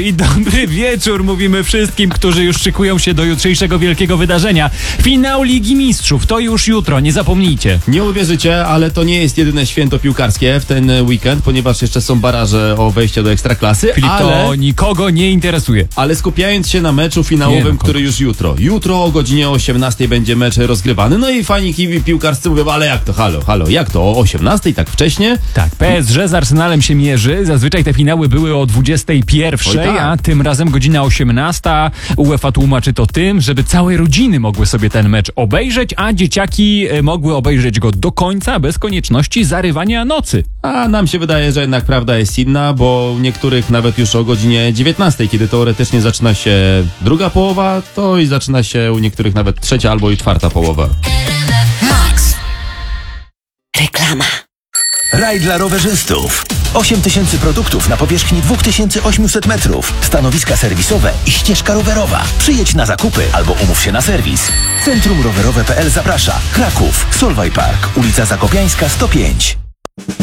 I dobry wieczór mówimy wszystkim, którzy już szykują się do jutrzejszego wielkiego wydarzenia. Finał Ligi Mistrzów to już jutro, nie zapomnijcie. Nie uwierzycie, ale to nie jest jedyne święto piłkarskie w ten weekend, ponieważ jeszcze są baraże o wejście do Ekstraklasy, Filip, to nikogo nie interesuje. ale skupiając się na meczu finałowym, który już jutro. Jutro o godzinie 18 będzie mecz rozgrywany, no i fani piłkarscy mówią, ale jak to, halo, jak to, o 18 tak wcześnie? Tak, PSG z Arsenalem się mierzy. Zazwyczaj te finały były o 21, Oj, tak. a tym razem godzina 18. UEFA tłumaczy to tym, żeby całe rodziny mogły sobie ten mecz obejrzeć, a dzieciaki mogły obejrzeć go do końca, bez konieczności zarywania nocy. A nam się wydaje, że jednak prawda jest inna, bo niektórych nawet już o godzinie 19, kiedy teoretycznie zaczyna się druga połowa, to i zaczyna się u niektórych nawet trzecia albo i czwarta połowa. Max. Reklama. Raj dla rowerzystów. 8000 produktów na powierzchni 2800 metrów. Stanowiska serwisowe i ścieżka rowerowa. Przyjedź na zakupy albo umów się na serwis. Centrum Rowerowe.pl zaprasza. Kraków, Solway Park, ulica Zakopiańska 105.